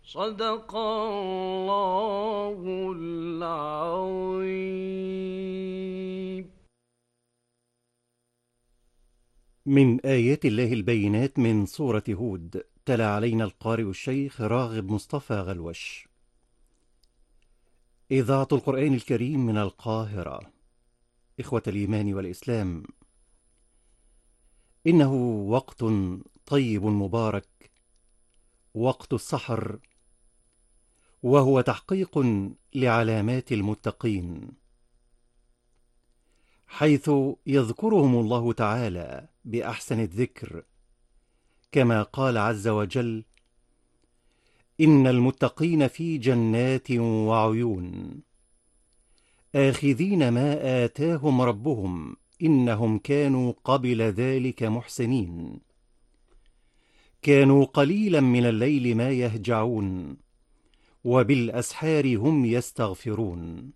صدق الله العظيم. من آيات الله البينات من سورة هود، تلا علينا القارئ الشيخ راغب مصطفى غلوش. إذاعة القرآن الكريم من القاهرة. إخوة الإيمان والإسلام، إنه وقت طيب مبارك، وقت السحر، وهو تحقيق لعلامات المتقين، حيث يذكرهم الله تعالى بأحسن الذكر، كما قال عز وجل: إن المتقين في جنات وعيون آخذين ما آتاهم ربهم إنهم كانوا قبل ذلك محسنين، كانوا قليلا من الليل ما يهجعون وبالأسحار هم يستغفرون.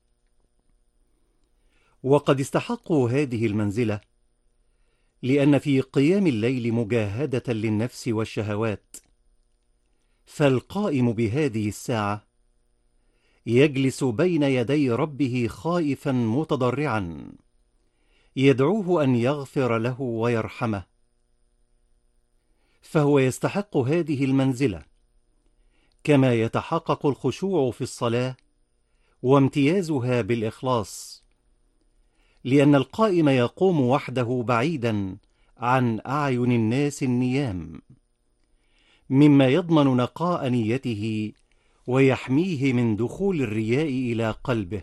وقد استحقوا هذه المنزلة لأن في قيام الليل مجاهدة للنفس والشهوات، فالقائم بهذه الساعة يجلس بين يدي ربه خائفا متضرعا، يدعوه أن يغفر له ويرحمه، فهو يستحق هذه المنزلة، كما يتحقق الخشوع في الصلاة وامتيازها بالإخلاص، لأن القائم يقوم وحده بعيدا عن أعين الناس النيام، مما يضمن نقاء نيته ويحميه من دخول الرياء إلى قلبه.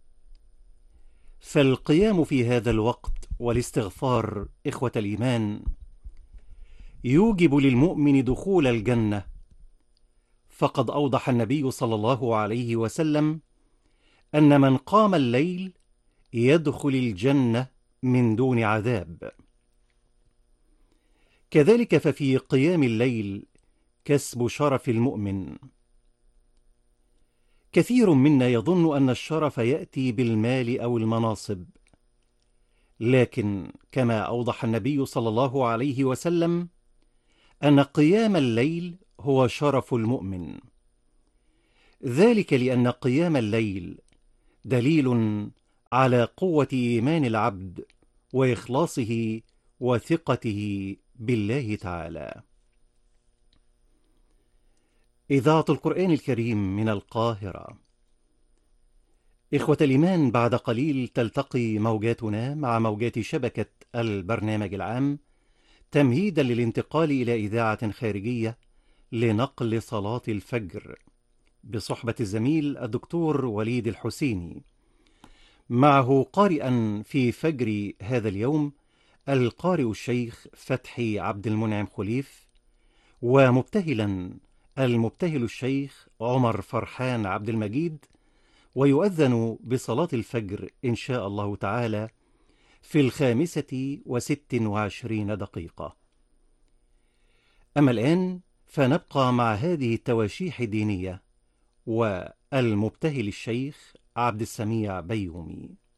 فالقيام في هذا الوقت والاستغفار، إخوة الإيمان، يوجب للمؤمن دخول الجنة، فقد أوضح النبي صلى الله عليه وسلم أن من قام الليل يدخل الجنة من دون عذاب. كذلك ففي قيام الليل كسب شرف المؤمن. كثير منا يظن أن الشرف يأتي بالمال أو المناصب، لكن كما أوضح النبي صلى الله عليه وسلم أن قيام الليل هو شرف المؤمن، ذلك لأن قيام الليل دليل على قوة إيمان العبد وإخلاصه وثقته بالله تعالى. إذاعة القرآن الكريم من القاهرة. إخوة الإيمان، بعد قليل تلتقي موجاتنا مع موجات شبكة البرنامج العام، تمهيدا للانتقال إلى إذاعة خارجية لنقل صلاة الفجر، بصحبة الزميل الدكتور وليد الحسيني، معه قارئا في فجر هذا اليوم القارئ الشيخ فتحي عبد المنعم خليف، ومبتهلا المبتهل الشيخ عمر فرحان عبد المجيد، ويؤذن بصلاة الفجر إن شاء الله تعالى في 25:26. أما الآن فنبقى مع هذه التواشيح الدينية والمبتهل الشيخ عبد السميع بيومي.